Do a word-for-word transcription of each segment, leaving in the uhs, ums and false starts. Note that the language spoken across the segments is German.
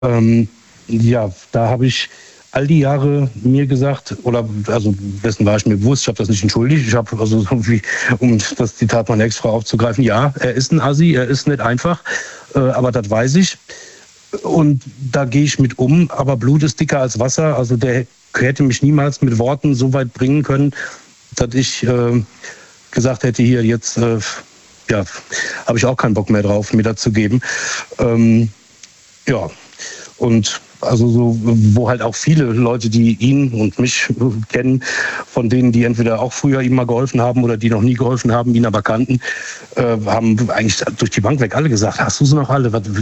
Ähm, ja, da habe ich all die Jahre mir gesagt, oder also dessen war ich mir bewusst, ich habe das nicht entschuldigt. Ich habe also so wie, um das Zitat meiner Ex-Frau aufzugreifen, ja, er ist ein Assi, er ist nicht einfach, äh, aber das weiß ich. Und da gehe ich mit um, aber Blut ist dicker als Wasser. Also der hätte mich niemals mit Worten so weit bringen können, dass ich äh, gesagt hätte, hier jetzt äh, ja, habe ich auch keinen Bock mehr drauf, mir das zu geben. Ähm, ja, und also so, wo halt auch viele Leute, die ihn und mich kennen, von denen, die entweder auch früher ihm mal geholfen haben oder die noch nie geholfen haben, ihn aber kannten, äh, haben eigentlich durch die Bank weg alle gesagt, hast du sie noch alle? Was,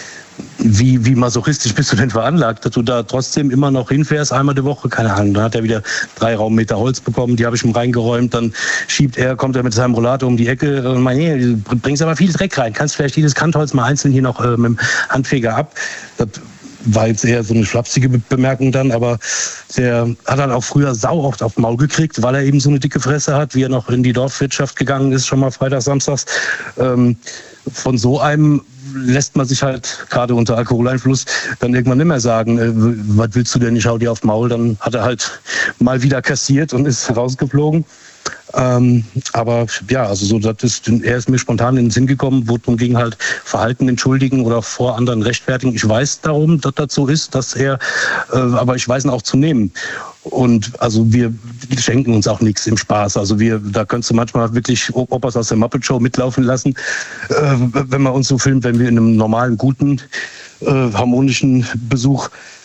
wie, wie masochistisch bist du denn veranlagt, dass du da trotzdem immer noch hinfährst, einmal die Woche? Keine Ahnung, dann hat er wieder drei Raummeter Holz bekommen, die habe ich ihm reingeräumt, dann schiebt er, kommt er mit seinem Rollator um die Ecke und meint, nee, du bringst aber viel Dreck rein, kannst vielleicht jedes Kantholz mal einzeln hier noch äh, mit dem Handfeger ab. Das war jetzt eher so eine flapsige Bemerkung dann, aber der hat dann auch früher sau oft auf den Maul gekriegt, weil er eben so eine dicke Fresse hat, wie er noch in die Dorfwirtschaft gegangen ist, schon mal freitags, samstags. Ähm, von so einem lässt man sich halt gerade unter Alkoholeinfluss dann irgendwann nicht mehr sagen, äh, was willst du denn, ich hau dir auf den Maul. Dann hat er halt mal wieder kassiert und ist rausgeflogen. Ähm, aber ja, also so, das ist, er ist mir spontan in den Sinn gekommen, wo es darum ging, halt Verhalten entschuldigen oder vor anderen rechtfertigen. Ich weiß darum, dass das so ist, dass er, äh, aber ich weiß ihn auch zu nehmen. Und also wir schenken uns auch nichts im Spaß. Also wir, da könntest du manchmal wirklich Opas aus der Muppet Show mitlaufen lassen, äh, wenn man uns so filmt, wenn wir in einem normalen, guten, äh, harmonischen Besuch,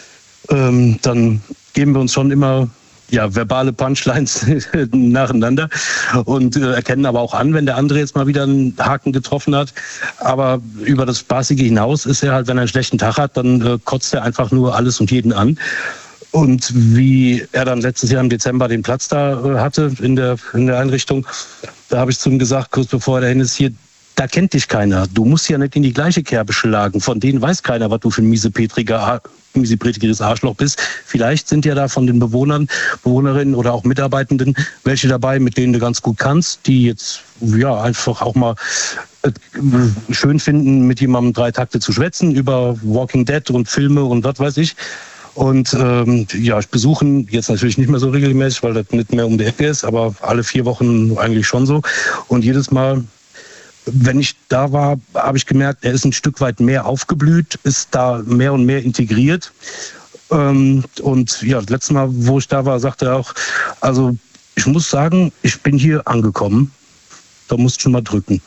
ähm, dann geben wir uns schon immer ja, verbale Punchlines nacheinander und äh, erkennen aber auch an, wenn der andere jetzt mal wieder einen Haken getroffen hat. Aber über das Spaßige hinaus ist er halt, wenn er einen schlechten Tag hat, dann äh, kotzt er einfach nur alles und jeden an. Und wie er dann letztes Jahr im Dezember den Platz da äh, hatte in der, in der Einrichtung, da habe ich zu ihm gesagt, kurz bevor er dahin ist, hier, da kennt dich keiner. Du musst ja nicht in die gleiche Kerbe schlagen. Von denen weiß keiner, was du für ein miesepetriger, miesepetriges Arschloch bist. Vielleicht sind ja da von den Bewohnern, Bewohnerinnen oder auch Mitarbeitenden welche dabei, mit denen du ganz gut kannst, die jetzt ja einfach auch mal äh, schön finden, mit jemandem drei Takte zu schwätzen über Walking Dead und Filme und was weiß ich. Und ähm, ja, ich besuche ihn jetzt natürlich nicht mehr so regelmäßig, weil das nicht mehr um die Ecke ist, aber alle vier Wochen eigentlich schon so. Und jedes Mal, wenn ich da war, habe ich gemerkt, er ist ein Stück weit mehr aufgeblüht, ist da mehr und mehr integriert. Ähm, und ja, das letzte Mal, wo ich da war, sagte er auch, also ich muss sagen, ich bin hier angekommen. Da musst du schon mal drücken.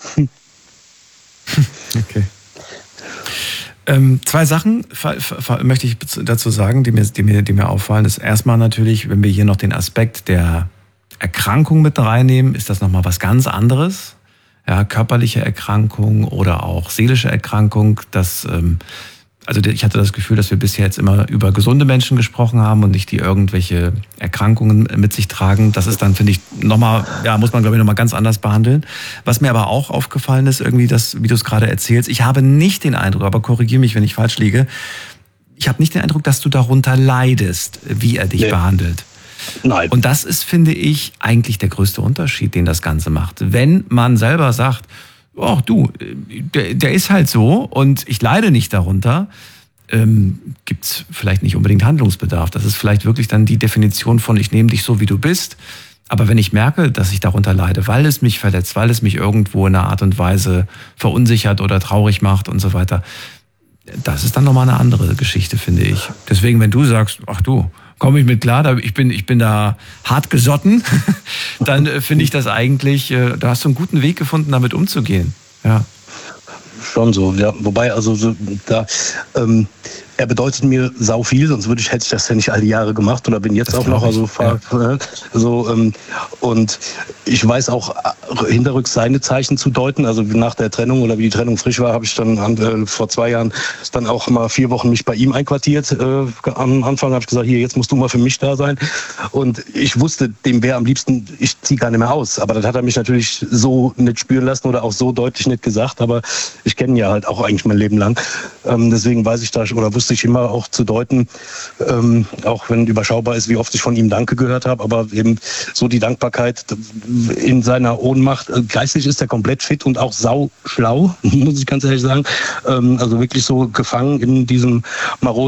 Okay. Ähm, zwei Sachen möchte ich dazu sagen, die mir, die, mir, die mir auffallen. Das erstmal natürlich, wenn wir hier noch den Aspekt der Erkrankung mit reinnehmen, ist das nochmal was ganz anderes. Ja, körperliche Erkrankung oder auch seelische Erkrankung. Das, ähm, also ich hatte das Gefühl, dass wir bisher jetzt immer über gesunde Menschen gesprochen haben und nicht die irgendwelche Erkrankungen mit sich tragen. Das ist dann, finde ich, nochmal, ja, muss man glaube ich nochmal ganz anders behandeln. Was mir aber auch aufgefallen ist, irgendwie, das, wie du es gerade erzählst, ich habe nicht den Eindruck, aber korrigiere mich, wenn ich falsch liege, ich habe nicht den Eindruck, dass du darunter leidest, wie er dich nee. behandelt. Nein. Und das ist, finde ich, eigentlich der größte Unterschied, den das Ganze macht. Wenn man selber sagt, oh du, der, der ist halt so und ich leide nicht darunter, ähm, gibt es vielleicht nicht unbedingt Handlungsbedarf. Das ist vielleicht wirklich dann die Definition von, ich nehme dich so, wie du bist. Aber wenn ich merke, dass ich darunter leide, weil es mich verletzt, weil es mich irgendwo in einer Art und Weise verunsichert oder traurig macht und so weiter, das ist dann nochmal eine andere Geschichte, finde ich. Deswegen, wenn du sagst, ach du, komme ich mit klar, ich bin, ich bin da hart gesotten, dann finde ich das eigentlich, da hast du einen guten Weg gefunden, damit umzugehen. Ja. Schon so, ja. Wobei, also so, da, ähm, er bedeutet mir sau viel, sonst würde ich, hätte ich das ja nicht alle Jahre gemacht oder bin jetzt das auch noch, also fahr, ja. so ähm, und ich weiß auch hinterrücks seine Zeichen zu deuten. Also nach der Trennung oder wie die Trennung frisch war, habe ich dann äh, vor zwei Jahren dann auch mal vier Wochen mich bei ihm einquartiert. Äh, am Anfang habe ich gesagt, hier, jetzt musst du mal für mich da sein. Und ich wusste, dem wäre am liebsten, ich ziehe gar nicht mehr aus. Aber das hat er mich natürlich so nicht spüren lassen oder auch so deutlich nicht gesagt. Aber ich kenne ihn ja halt auch eigentlich mein Leben lang. Ähm, deswegen weiß ich da oder wusste ich immer auch zu deuten, ähm, auch wenn überschaubar ist, wie oft ich von ihm Danke gehört habe, aber eben so die Dankbarkeit in seiner ohne und macht. Geistig ist er komplett fit und auch sau schlau, muss ich ganz ehrlich sagen. Ähm, also wirklich so gefangen in diesem maroden